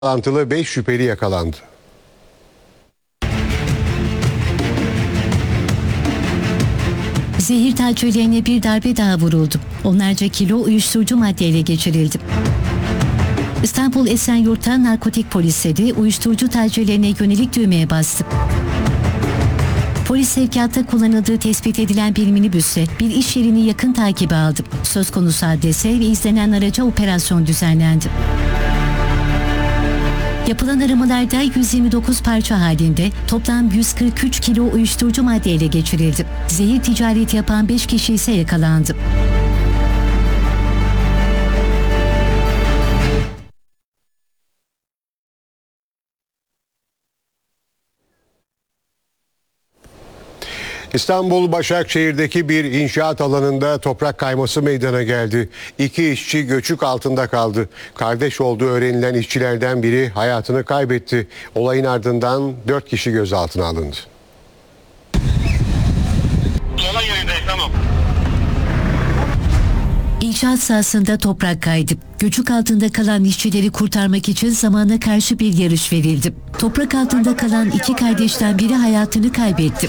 Bağlantılı 5 şüpheli yakalandı. Zehir tacirlerine bir darbe daha vuruldu. Onlarca kilo uyuşturucu maddeyle geçirildi. İstanbul Esenyurt'ta narkotik polisleri uyuşturucu tacirlerine yönelik düğmeye bastı. Polis sevkiyatta kullanıldığı tespit edilen bir minibüsle bir iş yerini yakın takibe aldı. Söz konusu adrese ve izlenen araca operasyon düzenlendi. Yapılan aramalarda 129 parça halinde toplam 143 kilo uyuşturucu maddeyle geçirildi. Zehir ticareti yapan 5 kişi ise yakalandı. İstanbul Başakşehir'deki bir inşaat alanında toprak kayması meydana geldi. 2 işçi göçük altında kaldı. Kardeş olduğu öğrenilen işçilerden biri hayatını kaybetti. Olayın ardından 4 kişi gözaltına alındı. Olay yerindeyim, tamam. İnşaat sahasında toprak kaydı. Göçük altında kalan işçileri kurtarmak için zamana karşı bir yarış verildi. Toprak altında kalan 2 kardeşten biri hayatını kaybetti.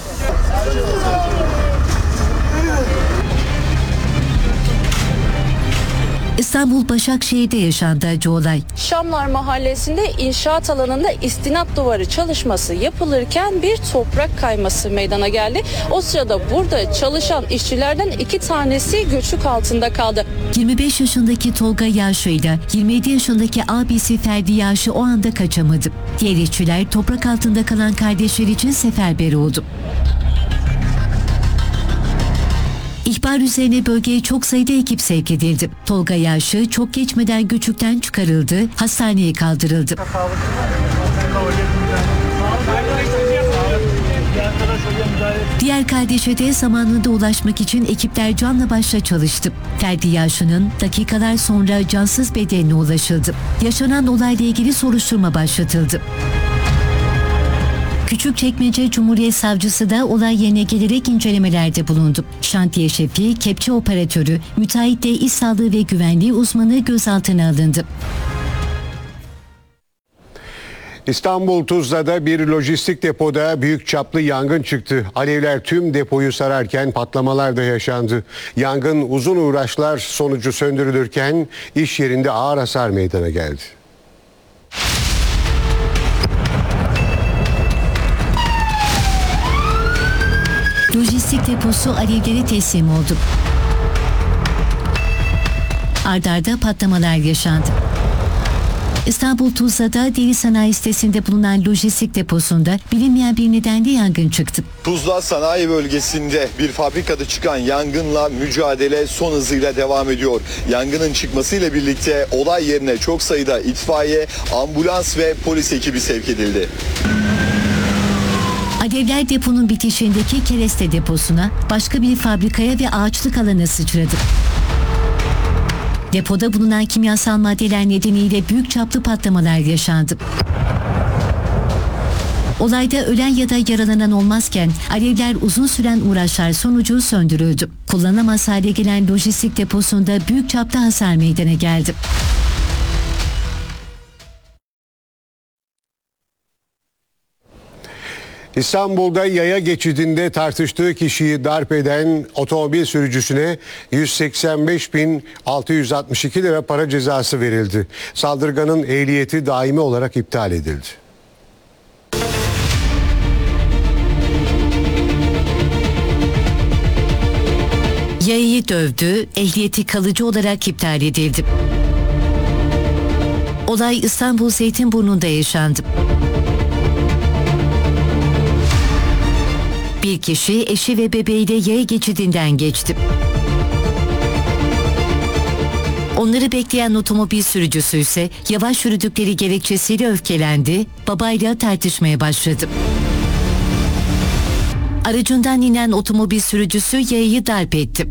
İstanbul Başakşehir'de yaşandı acı olay. Şamlar Mahallesi'nde inşaat alanında istinat duvarı çalışması yapılırken bir toprak kayması meydana geldi. O sırada burada çalışan işçilerden 2 tanesi göçük altında kaldı. 25 yaşındaki Tolga Yaşlı ile 27 yaşındaki abisi Ferdi Yaşlı o anda kaçamadı. Diğer işçiler toprak altında kalan kardeşler için seferber oldu. İhbar üzerine bölgeye çok sayıda ekip sevk edildi. Tolga Yaşlı çok geçmeden göçükten çıkarıldı, hastaneye kaldırıldı. Diğer kardeşe de zamanında ulaşmak için ekipler canla başla çalıştı. Ferdi Yaşlı'nın dakikalar sonra cansız bedenine ulaşıldı. Yaşanan olayla ilgili soruşturma başlatıldı. Küçükçekmece Cumhuriyet Savcısı da olay yerine gelerek incelemelerde bulundu. Şantiye şefi, kepçe operatörü, müteahhit de iş sağlığı ve güvenliği uzmanı gözaltına alındı. İstanbul Tuzla'da bir lojistik depoda büyük çaplı yangın çıktı. Alevler tüm depoyu sararken patlamalar da yaşandı. Yangın uzun uğraşlar sonucu söndürülürken iş yerinde ağır hasar meydana geldi. Lojistik deposu alevlere teslim oldu. Ard arda patlamalar yaşandı. İstanbul Tuzla'da deri sanayi sitesinde bulunan lojistik deposunda bilinmeyen bir nedenle yangın çıktı. Tuzla sanayi bölgesinde bir fabrikada çıkan yangınla mücadele son hızıyla devam ediyor. Yangının çıkmasıyla birlikte olay yerine çok sayıda itfaiye, ambulans ve polis ekibi sevk edildi. Alevler deponun bitişindeki kereste deposuna, başka bir fabrikaya ve ağaçlık alana sıçradı. Depoda bulunan kimyasal maddeler nedeniyle büyük çaplı patlamalar yaşandı. Olayda ölen ya da yaralanan olmazken alevler uzun süren uğraşlar sonucu söndürüldü. Kullanılamaz hale gelen lojistik deposunda büyük çapta hasar meydana geldi. İstanbul'da yaya geçidinde tartıştığı kişiyi darp eden otomobil sürücüsüne 185.662 lira para cezası verildi. Saldırganın ehliyeti daimi olarak iptal edildi. Yayayı dövdü, ehliyeti kalıcı olarak iptal edildi. Olay İstanbul Zeytinburnu'nda yaşandı. Bir kişi eşi ve bebeğiyle yaya geçidinden geçti. Onları bekleyen otomobil sürücüsü ise yavaş yürüdükleri gerekçesiyle öfkelendi, babayla tartışmaya başladı. Aracından inen otomobil sürücüsü yayayı darp etti.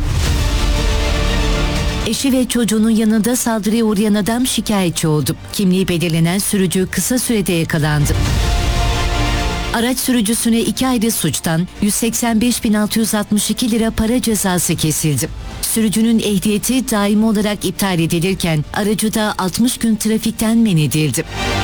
Eşi ve çocuğunun yanında saldırıya uğrayan adam şikayetçi oldu. Kimliği belirlenen sürücü kısa sürede yakalandı. Araç sürücüsüne 2 ayrı suçtan 185.662 lira para cezası kesildi. Sürücünün ehliyeti daimi olarak iptal edilirken aracı da 60 gün trafikten men edildi.